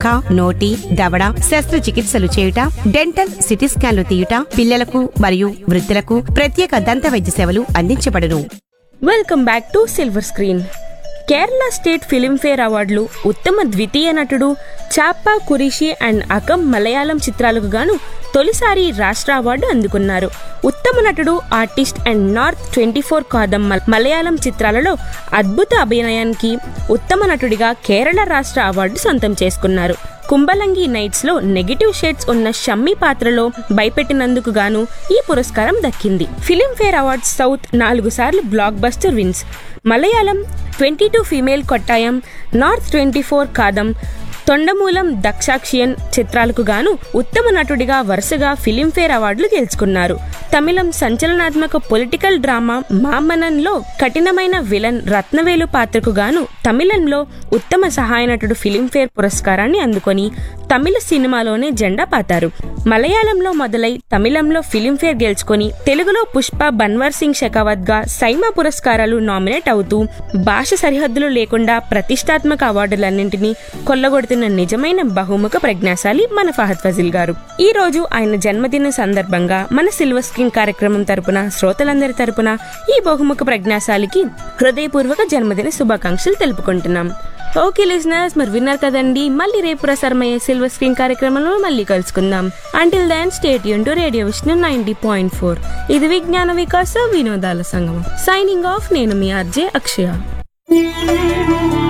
ముఖ, నోటి, దవడ శస్త్రచికిత్సలు చేయుట, డెంటల్, సిటీ స్కాన్లు తీయుట, పిల్లలకు మరియు వృద్ధులకు ప్రత్యేక దంత వైద్య సేవలు అందించబడును. Welcome back to silver screen. Kerala state Filmfare అవార్డులు ఉత్తమ ద్వితీయ నటుడు, చాప్పా కురిషి అండ్ అకం మలయాళం చిత్రాలకు గాను తొలిసారి రాష్ట్ర అవార్డు అందుకున్నారు. ఉత్తమ నటుడు, ఆర్టిస్ట్ అండ్ నార్త్ 24 కాదం మలయాళం చిత్రాలలో అద్భుత అభినయానికి ఉత్తమ నటుడిగా కేరళ రాష్ట్ర అవార్డు సొంతం చేసుకున్నారు. కుంభలంగి నైట్స్ లో నెగటివ్ షేడ్స్ ఉన్న షమ్మి పాత్రలో భయపెట్టినందుకు గాను ఈ పురస్కారం దక్కింది. ఫిలింఫేర్ అవార్డ్స్ సౌత్ 4 సార్లు block buster wins, Malayalam 22 female Kottayam, north 24 కాదం, తొండమూలం, దక్షాక్షియన్ చిత్రాలకు గాను ఉత్తమ నటుడిగా వరుసగా ఫిలింఫేర్ అవార్డులు గెలుచుకున్నారు. తమిళం సంచలనాత్మక పొలిటికల్ డ్రామా మామనన్లో కఠినమైన విలన్ రత్నవేలు పాత్రకు గాను తమిళంలో ఉత్తమ సహాయ నటుడు ఫిలింఫేర్ పురస్కారాన్ని అందుకొని తమిళ సినిమాలోనే జెండా పాతారు. మలయాళంలో మొదలై తమిళంలో ఫిలింఫేర్ గెలుచుకొని తెలుగులో పుష్ప, బన్వర్ సింగ్ షెకావత్ గా సైమా పురస్కారాలు నామినేట్ అవుతూ భాష సరిహద్దులు లేకుండా ప్రతిష్టాత్మక అవార్డులన్నింటినీ కొల్లగొడుతున్న నిజమైన బహుముఖ ప్రజ్ఞాశాలి మన ఫహద్ ఫజిల్ గారు. ఈ రోజు ఆయన జన్మదిన సందర్భంగా మన సిల్వర్ స్క్రీన్ కార్యక్రమం తరపున, శ్రోతలందరి తరపున ఈ బహుముఖ ప్రజ్ఞాశాలికి హృదయపూర్వక జన్మదిన శుభాకాంక్షలు తెలుపుకుంటున్నాం. ఓకే లిజనర్స్, మరి విన్నారు కదండి. మళ్ళీ రేపు ప్రసారమయ్యే సిల్వర్ స్క్రీన్ కార్యక్రమంలో మళ్ళీ కలుసుకుందాం. Until then stay tune to radio Vishnu 90.4. ఇది విజ్ఞాన వికాస వినోదాల సంగమం. Signing off. నేను మీ ఆర్జే అక్షయ.